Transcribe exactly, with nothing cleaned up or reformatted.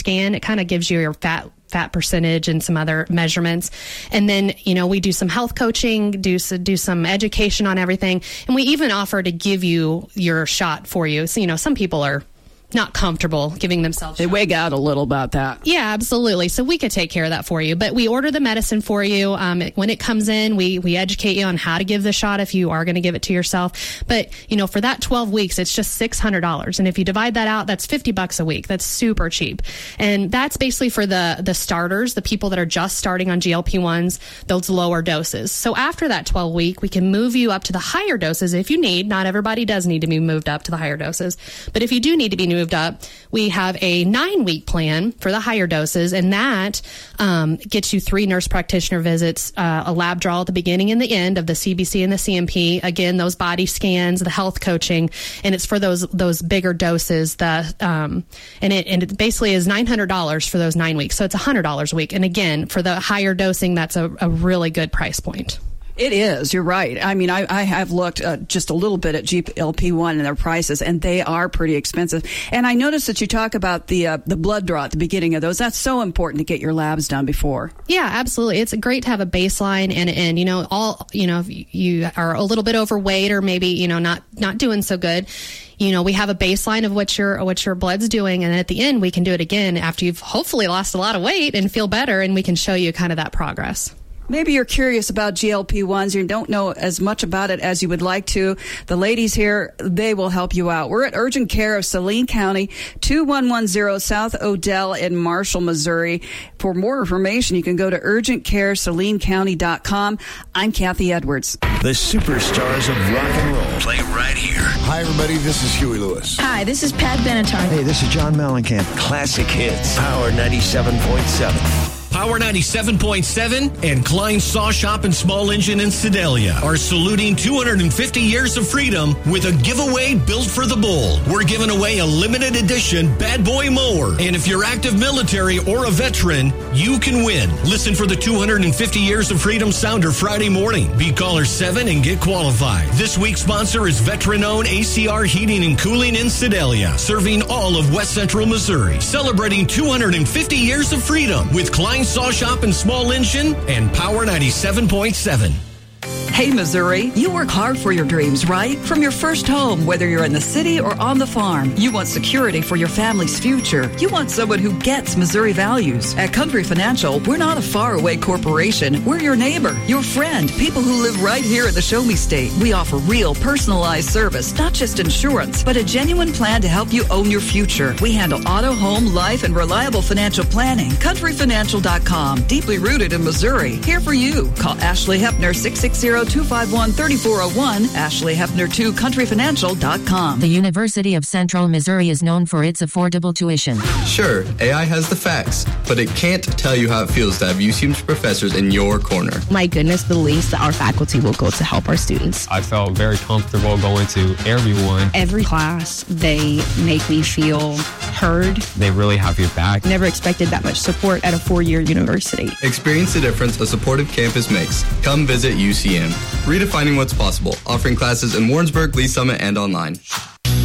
scan. It kind of gives you your fat fat percentage and some other measurements. And then, you know, we do some health coaching, do, do some education on everything. And we even offer to give you your shot for you. So, you know, some people are not comfortable giving themselves They shots. wig out a little about that. Yeah, absolutely. So we could take care of that for you. But we order the medicine for you. Um, when it comes in, we, we educate you on how to give the shot if you are going to give it to yourself. But, you know, for that twelve weeks, it's just six hundred dollars. And if you divide that out, that's fifty bucks a week. That's super cheap. And that's basically for the, the starters, the people that are just starting on G L P ones, those lower doses. So after that twelve week, we can move you up to the higher doses if you need. Not everybody does need to be moved up to the higher doses. But if you do need to be moved up, we have a nine week plan for the higher doses, and that um, gets you three nurse practitioner visits, uh, a lab draw at the beginning and the end of the C B C and the C M P. Again, those body scans, the health coaching, and it's for those those bigger doses. The um, and it and it basically is nine hundred dollars for those nine weeks, so it's one hundred dollars a week. And again, for the higher dosing, that's a, a really good price point. It is. You're right. I mean, I, I have looked uh, just a little bit at G L P one and their prices, and they are pretty expensive. And I noticed that you talk about the uh, the blood draw at the beginning of those. That's so important to get your labs done before. Yeah, absolutely. It's great to have a baseline, and and you know, all you know, if you are a little bit overweight or maybe you know not not doing so good. You know, we have a baseline of what your what your blood's doing, and at the end, we can do it again after you've hopefully lost a lot of weight and feel better, and we can show you kind of that progress. Maybe you're curious about G L P ones. You don't know as much about it as you would like to. The ladies here, they will help you out. We're at Urgent Care of Saline County, two one one zero South Odell in Marshall, Missouri. For more information, you can go to urgent care saline county dot com. I'm Kathy Edwards. The superstars of rock and roll play right here. Hi, everybody. This is Huey Lewis. Hi, this is Pat Benatar. Hey, this is John Mellencamp. Classic hits. Power ninety-seven point seven. Power ninety-seven point seven and Klein Saw Shop and Small Engine in Sedalia are saluting two hundred fifty years of freedom with a giveaway built for the bull. We're giving away a limited edition Bad Boy mower. And if you're active military or a veteran, you can win. Listen for the two hundred fifty years of freedom sounder Friday morning. Be caller seven and get qualified. This week's sponsor is veteran-owned A C R Heating and Cooling in Sedalia, serving all of West Central Missouri. Celebrating two hundred fifty years of freedom with Klein Saw Shop and Small Engine and Power ninety-seven point seven. Hey, Missouri, you work hard for your dreams, right? From your first home, whether you're in the city or on the farm, you want security for your family's future. You want someone who gets Missouri values. At Country Financial, we're not a faraway corporation. We're your neighbor, your friend, people who live right here in the Show Me State. We offer real, personalized service, not just insurance, but a genuine plan to help you own your future. We handle auto, home, life, and reliable financial planning. country financial dot com, deeply rooted in Missouri. Here for you. Call Ashley Hepner, six six zero, two five one, three four zero one, Ashley Hepner two, country financial dot com. The University of Central Missouri is known for its affordable tuition. Sure, A I has the facts, but it can't tell you how it feels to have U C M's professors in your corner. My goodness, the lengths that our faculty will go to help our students. I felt very comfortable going to everyone. Every class, they make me feel heard. They really have your back. Never expected that much support at a four-year university. Experience the difference a supportive campus makes. Come visit U C M. Redefining what's possible, offering classes in Warrensburg, Lee Summit, and online.